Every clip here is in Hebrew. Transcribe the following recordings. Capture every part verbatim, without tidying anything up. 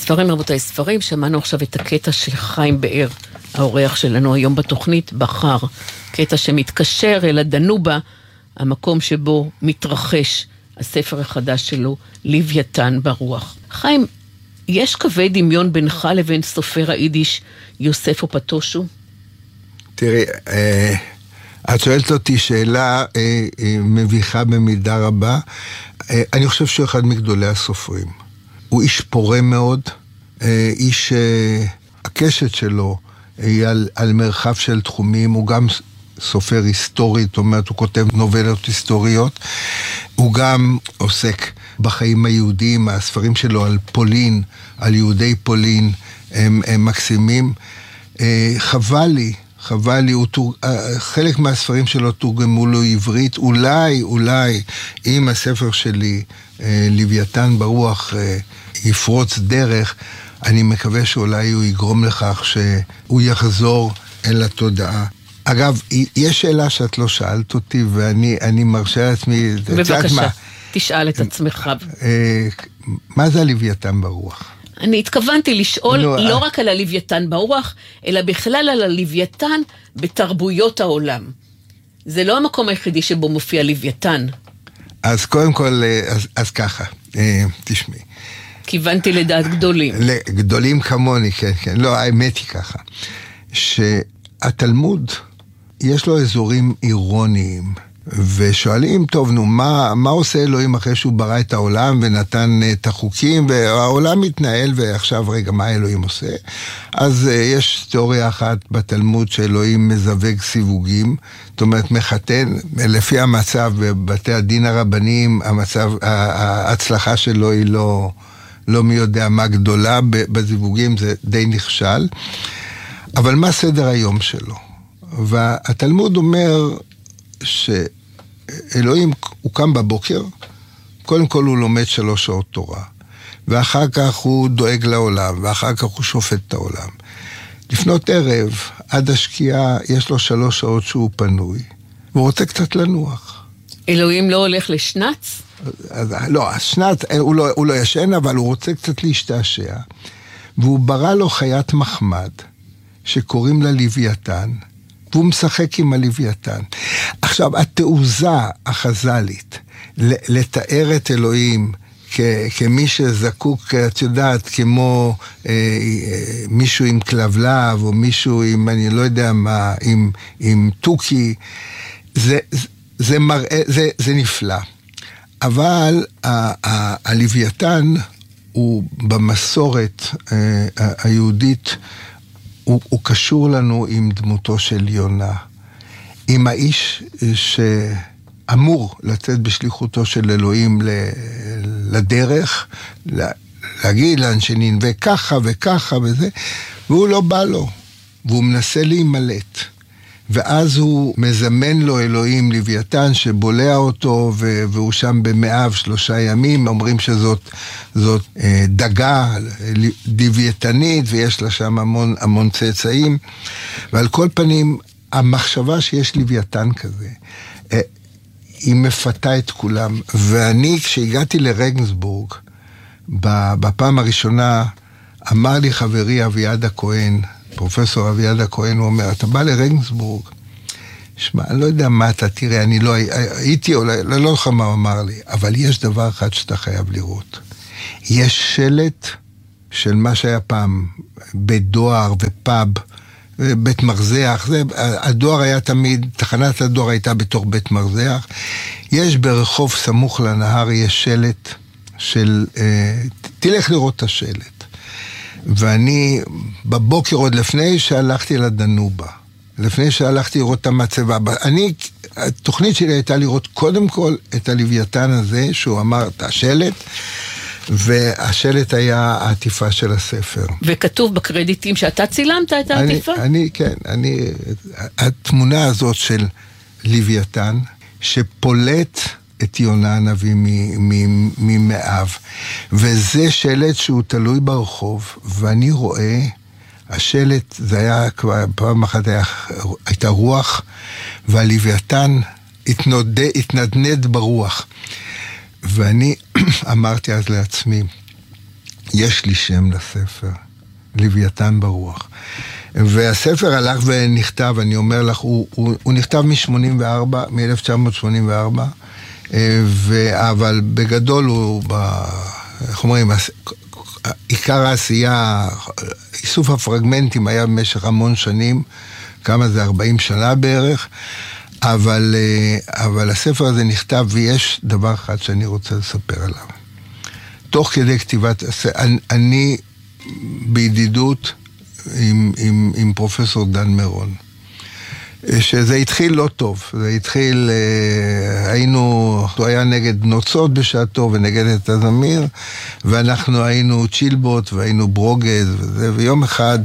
ספרים רבותיי ספרים, שמענו עכשיו את הקטע של חיים באר, האורח שלנו היום בתוכנית, בחר, קטע שמתקשר אל הדנובה, המקום שבו מתרחש הספר החדש שלו, לוויתן ברוח. חיים, יש קווי דמיון בינך לבין סופר היידיש יוסף אופטושו? תראי, אה, את שואלת אותי שאלה אה, אה, מביכה במידה רבה. אה, אני חושב שהוא אחד מגדולי הסופרים. הוא איש פורה מאוד, אה, איש, אה, הקשת שלו היא על, על מרחב של תחומים, הוא גם סופר היסטורי, זאת אומרת, הוא כותב נובלות היסטוריות, הוא גם עוסק בחיים היהודיים, הספרים שלו על פולין, על יהודי פולין, הם, הם מקסימים. אה, חבל לי, חבל לי, הוא תור... חלק מהספרים שלו תורגמו לו עברית, אולי, אולי, אם הספר שלי, אה, לוויתן ברוח, אה, יפרוץ דרך, אני מקווה שאולי הוא יגרום לכך שהוא יחזור אל התודעה. אגב, יש שאלה שאת לא שאלת אותי, ואני אני מרשה לעצמי... בבקשה, תשאל את עצמך. מה זה הלוויתן ברוח? אני התכוונתי לשאול לא רק על הלוויתן ברוח, אלא בכלל על הלוויתן בתרבויות העולם. זה לא המקום היחידי שבו מופיע לוויתן. אז קודם כל, אז, אז ככה, תשמעי. כיוונתי לדעת גדולים. גדולים כמוני, כן, כן. לא, האמת היא ככה. שהתלמוד, יש לו אזורים אירוניים, ושואלים, טוב, נו, מה, מה עושה אלוהים אחרי שהוא ברא את העולם ונתן את החוקים, והעולם מתנהל, ועכשיו, רגע, מה אלוהים עושה? אז יש תיאוריה אחת בתלמוד שאלוהים מזווג סיווגים, זאת אומרת, מחתן, לפי המצב בבתי הדין הרבניים, המצב, ההצלחה שלו היא לא, לא מי יודע מה גדולה, בזיווגים זה די נכשל, אבל מה סדר היום שלו? והתלמוד אומר שאלוהים, הוא קם בבוקר, קודם כל הוא לומד שלוש שעות תורה, ואחר כך הוא דואג לעולם, ואחר כך הוא שופט את העולם. לפנות ערב, עד השקיעה, יש לו שלוש שעות שהוא פנוי, והוא רוצה קצת לנוח. אלוהים לא הולך לשנץ? אז, לא, השנץ, הוא לא, הוא לא ישן, אבל הוא רוצה קצת להשתעשע, והוא ברא לו חיית מחמד, שקוראים לה לוויתן, והוא משחק עם הלוויתן. עכשיו, התעוזה החז"לית, לתאר את אלוהים כ- כמי שזקוק, את יודעת, כמו אה, אה, מישהו עם כלבלב, או מישהו עם, אני לא יודע מה, עם, עם טוקי, זה, זה, זה מראה, זה, זה נפלא. אבל הלוויתן הוא במסורת אה, היהודית, הוא, הוא קשור לנו עם דמותו של יונה, עם האיש שאמור לצאת בשליחותו של אלוהים לדרך, להגיד לאנשי נינווה ככה וככה וזה, והוא לא בא לו, והוא מנסה להימלט. ואז הוא מזמן לו אלוהים לוויתן שבולע אותו, והוא שם במאב שלושה ימים, אומרים שזאת זאת דגה לוויתנית, ויש לה שם המון, המון צאצאים, ועל כל פנים, המחשבה שיש לוויתן כזה, היא מפתה את כולם, ואני כשהגעתי לרגנסבורג, בפעם הראשונה, אמר לי חברי אביעד הכהן, פרופסור אביעד הכהן, הוא אומר, אתה בא לרגנסבורג, שמע, אני לא יודע מה אתה תראה, אני לא הייתי, אולי, לא לא לך מה הוא אמר לי, אבל יש דבר אחד שאתה חייב לראות. יש שלט של מה שהיה פעם, בית דואר ופאב, בית מרזח, זה, הדואר היה תמיד, תחנת הדואר הייתה בתוך בית מרזח, יש ברחוב סמוך לנהר, יש שלט של, תלך לראות את השלט. ואני בבוקר עוד לפני שהלכתי לדנובה, לפני שהלכתי לראות את המצבה, אני, התוכנית שלי הייתה לראות קודם כל את הלוויתן הזה, שהוא אמר את השלט, והשלט היה העטיפה של הספר. וכתוב בקרדיטים שאתה צילמת את העטיפה? אני, אני כן, אני, התמונה הזאת של לוויתן, שפולט את יונה הנביא ממאב, וזה שלט שהוא תלוי ברחוב, ואני רואה, השלט, זה היה כבר, פעם אחת היה, הייתה רוח, והלוויתן התנוד, התנדנד ברוח, ואני אמרתי אז לעצמי, יש לי שם לספר, לוויתן ברוח. והספר הלך ונכתב, אני אומר לך, הוא, הוא, הוא נכתב מ-שמונים וארבע, מ-אלף תשע מאות שמונים וארבע, אבל בגדול הוא, איך אומרים, עיקר העשייה, איסוף הפרגמנטים היה במשך המון שנים, כמה זה ארבעים שנה בערך, אבל, אבל הספר הזה נכתב, ויש דבר אחד שאני רוצה לספר עליו. תוך כדי כתיבת, אני בידידות עם, עם, עם פרופסור דן מירון, שזה התחיל לא טוב, זה התחיל, היינו, הוא היה נגד נוצות בשעתו ונגד את הזמיר, ואנחנו היינו צ'ילבוט והיינו ברוגז וזה, ויום אחד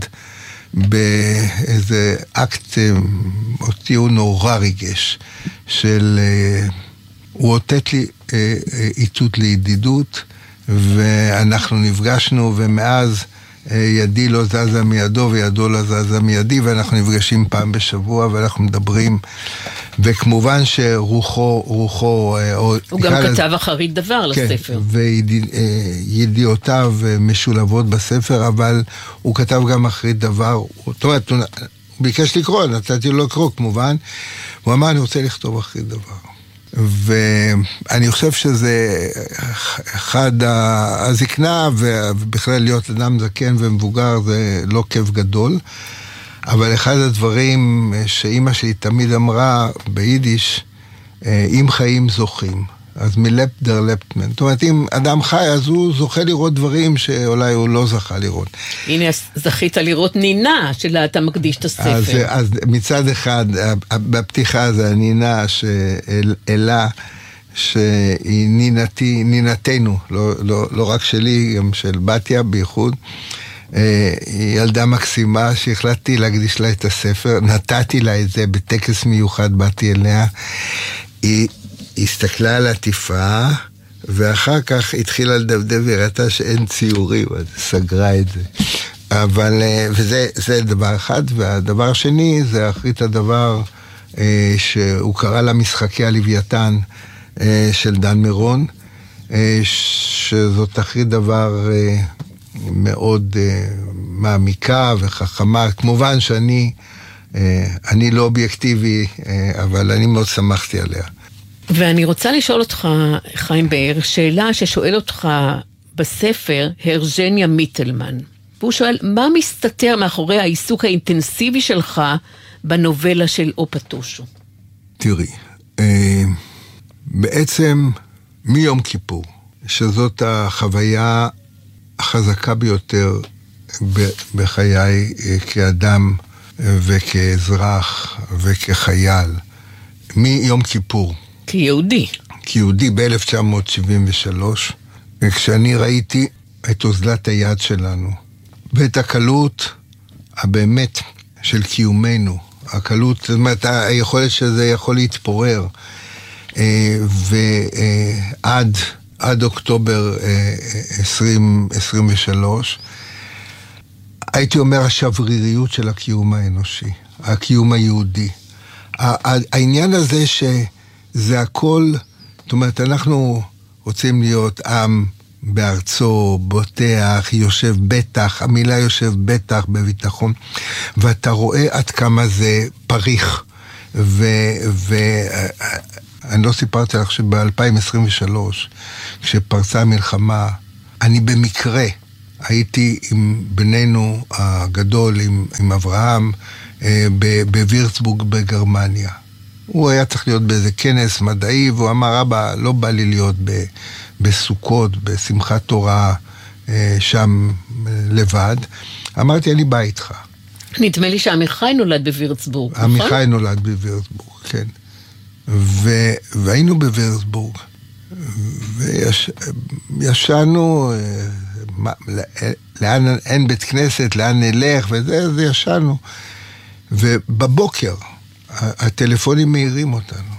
באיזה אקט, אותי הוא נורא ריגש, של, הוא אותת לי איתות לידידות, ואנחנו נפגשנו, ומאז ידי לא זזה מידו וידו לא זזה מידי, ואנחנו נפגשים פעם בשבוע ואנחנו מדברים, וכמובן שרוחו, רוחו, הוא גם כתב אחרית דבר לספר. וידיעותיו משולבות בספר, אבל הוא כתב גם אחרית דבר, זאת אומרת, הוא ביקש לקרוא, נתתי לו לקרוא כמובן, הוא אמר, אני רוצה לכתוב אחרית דבר. ואני חושב שזה אחד הזקנה, ובכלל להיות אדם זקן ומבוגר זה לא כיף גדול, אבל אחד הדברים שאימא שלי תמיד אמרה ביידיש, אם חיים זוכים, אז מלפ דר לפטמן. זאת אומרת, אם אדם חי, אז הוא זוכה לראות דברים שאולי הוא לא זכה לראות. הנה, זכית לראות נינה שלה אתה מקדיש את הספר. אז, אז מצד אחד, בפתיחה זה הנינה שאלה, שהיא נינתי, נינתנו, לא, לא, לא רק שלי, גם של בתיה בייחוד. היא ילדה מקסימה שהחלטתי להקדיש לה את הספר, נתתי לה את זה בטקס מיוחד, באתי אליה. היא הסתכלה על עטיפה, ואחר כך התחילה לדבדב וראתה שאין ציורים, אז סגרה את זה. אבל, וזה זה דבר אחד, והדבר השני זה אחרית הדבר שהוא קרא לה משחקי הלוויתן של דן מירון, שזאת אחרית דבר מאוד מעמיקה וחכמה. כמובן שאני אני לא אובייקטיבי, אבל אני מאוד שמחתי עליה. ואני רוצה לשאול אותך, חיים באר, שאלה ששואל אותך בספר הרז'ניה מיטלמן. והוא שואל, מה מסתתר מאחורי העיסוק האינטנסיבי שלך בנובלה של אופטושו? תראי, בעצם מיום כיפור, שזאת החוויה החזקה ביותר בחיי כאדם וכאזרח וכחייל, מיום כיפור. כיהודי. כיהודי ב-אלף תשע מאות שבעים ושלוש, כשאני ראיתי את אוזלת היד שלנו, ואת הקלות הבאמת של קיומנו, הקלות, זאת אומרת, היכולת שזה יכול להתפורר, ועד עד אוקטובר עשרים עשרים ושלוש, הייתי אומר השבריריות של הקיום האנושי, הקיום היהודי. העניין הזה שזה הכל, זאת אומרת, אנחנו רוצים להיות עם בארצו, בוטח, יושב בטח, המילה יושב בטח בביטחון, ואתה רואה עד כמה זה פריך, ואני לא סיפרתי לך שב-אלפיים עשרים ושלוש, כשפרצה המלחמה, אני במקרה הייתי עם בנינו הגדול, עם, עם אברהם, בווירצבורג בגרמניה. הוא היה צריך להיות באיזה כנס מדעי, והוא אמר, אבא, לא בא לי להיות ב, בסוכות, בשמחת תורה, שם לבד. אמרתי, אני בא איתך. נדמה לי שעמיחי נולד בווירצבורג, נכון? עמיחי נולד בווירצבורג, כן. ו, והיינו בווירצבורג, וישנו, לאן אין בית כנסת, לאן נלך, וזה, זה ישנו. ובבוקר, הטלפונים מהירים אותנו,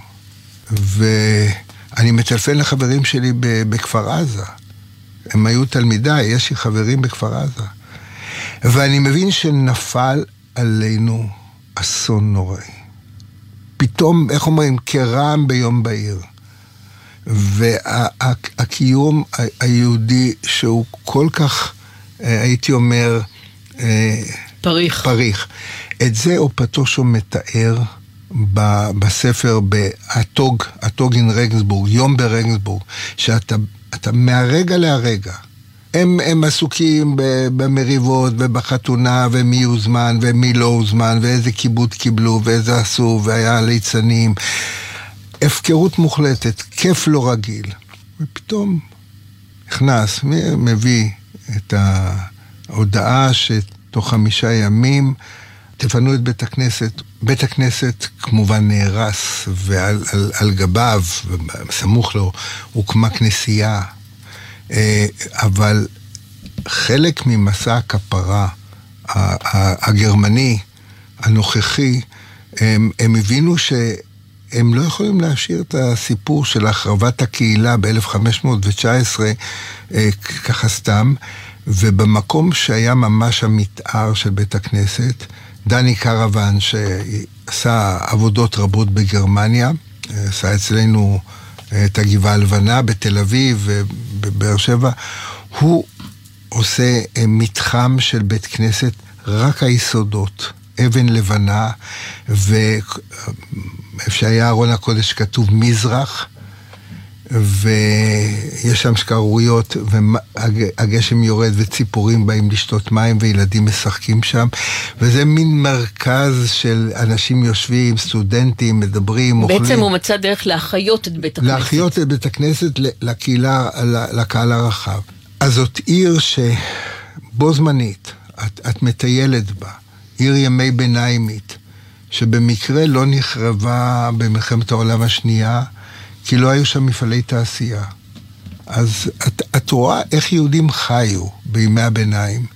ואני מטלפן לחברים שלי בכפר עזה, הם היו תלמידיי, יש לי חברים בכפר עזה, ואני מבין שנפל עלינו אסון נוראי. פתאום, איך אומרים, כרעם ביום בהיר. והקיום היהודי שהוא כל כך הייתי אומר, פריך. פריך. את זה אופטושו מתאר בספר באתוג, אתוג אין רגנסבורג, יום ברגנסבורג, שאתה אתה מהרגע להרגע, הם, הם עסוקים במריבות ובחתונה ומי הוזמן ומי לא הוזמן ואיזה כיבוד קיבלו ואיזה עשו והיה ליצנים, הפקרות מוחלטת, כיף לא רגיל. ופתאום נכנס, מביא את ההודעה שתוך חמישה ימים תפנו את בית הכנסת. בית הכנסת כמובן נהרס, ועל על, על גביו, סמוך לו, הוקמה כנסייה. אבל חלק ממסע הכפרה הגרמני, הנוכחי, הם, הם הבינו שהם לא יכולים להשאיר את הסיפור של החרבת הקהילה ב-אלף חמש מאות תשע עשרה ככה סתם, ובמקום שהיה ממש המתאר של בית הכנסת, דני קרוון, שעשה עבודות רבות בגרמניה, עשה אצלנו את הגבעה הלבנה בתל אביב ובבאר שבע, הוא עושה מתחם של בית כנסת, רק היסודות, אבן לבנה, ואיפה שהיה ארון הקודש כתוב מזרח, ויש שם שקרויות, והגשם יורד וציפורים באים לשתות מים, וילדים משחקים שם, וזה מין מרכז של אנשים יושבים, סטודנטים, מדברים, בעצם אוכלים. הוא מצא דרך להחיות את בית הכנסת. להחיות את בית הכנסת לקהילה, לקהל הרחב. אז זאת עיר שבו זמנית, את, את מטיילת בה, עיר ימי ביניימית, שבמקרה לא נחרבה במלחמת העולם השנייה, כי לא היו שם מפעלי תעשייה. אז את, את רואה איך יהודים חיו בימי הביניים,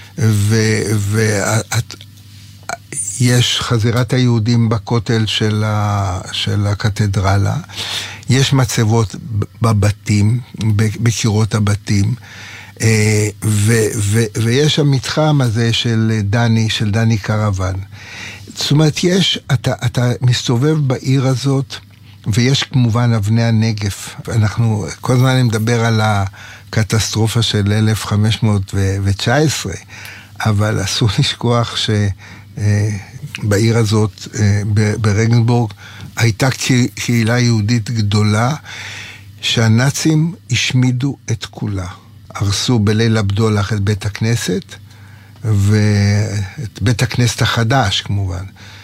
ואת, יש חזירת היהודים בכותל של, ה, של הקתדרלה, יש מצבות בבתים, בקירות הבתים, ו, ו, ויש המתחם הזה של דני, של דני קרוון. זאת אומרת, יש, אתה, אתה מסתובב בעיר הזאת, ויש כמובן אבני הנגף. אנחנו, כל הזמן אני מדבר על הקטסטרופה של אלף חמש מאות תשע עשרה, אבל אסור לשכוח שבעיר הזאת, ברגנסבורג, הייתה קהילה יהודית גדולה, שהנאצים השמידו את כולה. הרסו בליל הבדולח את בית הכנסת, ואת בית הכנסת החדש כמובן.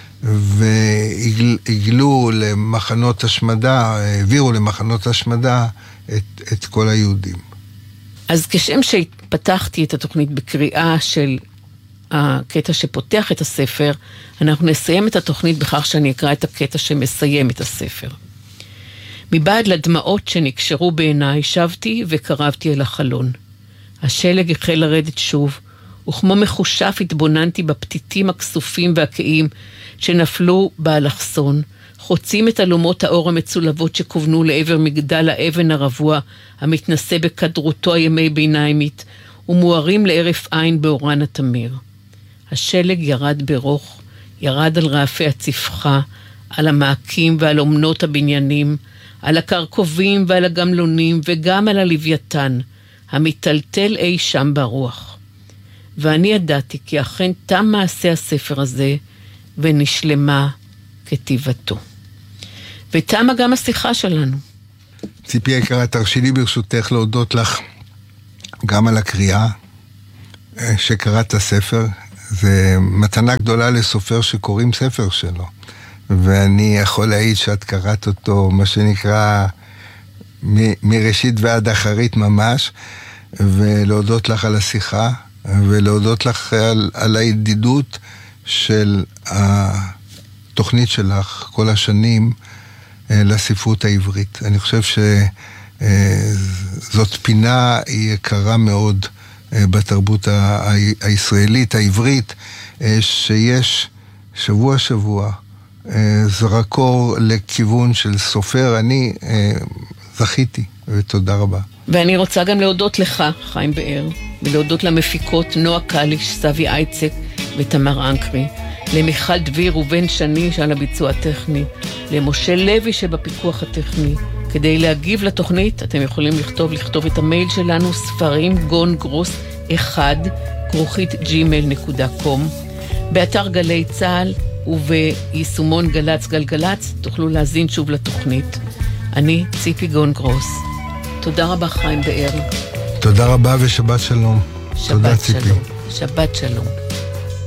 והגלו למחנות השמדה, העבירו למחנות השמדה את, את כל היהודים. אז כשם שהתפתחתי את התוכנית בקריאה של הקטע שפותח את הספר, אנחנו נסיים את התוכנית בכך שאני אקרא את הקטע שמסיים את הספר. מבעד לדמעות שנקשרו בעיניי, שבתי וקרבתי אל החלון. השלג החל לרדת שוב, וכמו מחושף התבוננתי בפתיתים הכסופים והקעים שנפלו באלכסון, חוצים את אלומות האור המצולבות שכוונו לעבר מגדל האבן הרבוע המתנשא בקדרותו הימי ביניימית, ומוארים לערף עין באורן התמיר. השלג ירד ברוך, ירד על רעפי הצפחה, על המעקים ועל אומנות הבניינים, על הקרקובים ועל הגמלונים וגם על הלוויתן, המטלטל אי שם ברוח. ואני ידעתי כי אכן תם מעשה הספר הזה, ונשלמה כתיבתו. ותמה גם השיחה שלנו. ציפי יקרה, תרשי לי ברשותך להודות לך גם על הקריאה שקראת את הספר. זה מתנה גדולה לסופר שקוראים ספר שלו. ואני יכול להעיד שאת קראת אותו, מה שנקרא, מ- מראשית ועד אחרית ממש, ולהודות לך על השיחה, ולהודות לך על, על הידידות של התוכנית שלך כל השנים לספרות העברית. אני חושב שזאת פינה יקרה מאוד בתרבות הישראלית, העברית, שיש שבוע שבוע זרקור לכיוון של סופר. אני זכיתי, ותודה רבה. ואני רוצה גם להודות לך, חיים באר, ולהודות למפיקות נועה קליש, סבי אייצק ותמר אנקרי, למיכל דביר ובן שני שעל הביצוע הטכני, למשה לוי שבפיקוח הטכני. כדי להגיב לתוכנית, אתם יכולים לכתוב, לכתוב את המייל שלנו, ספרים גון גרוס אחד כרוכית ג'ימייל נקודה קום. באתר גלי צהל וביישומון גלץ גלגלץ תוכלו להזין שוב לתוכנית. אני ציפי גון גרוס. תודה רבה חיים באר. תודה רבה ושבת שלום. שבת שלום. שבת שלום.